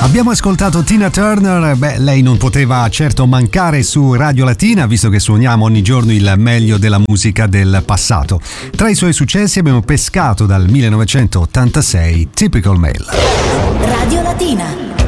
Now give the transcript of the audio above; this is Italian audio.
Abbiamo ascoltato Tina Turner, lei non poteva certo mancare su Radio Latina, visto che suoniamo ogni giorno il meglio della musica del passato. Tra i suoi successi abbiamo pescato dal 1986 Typical Male. Radio Latina.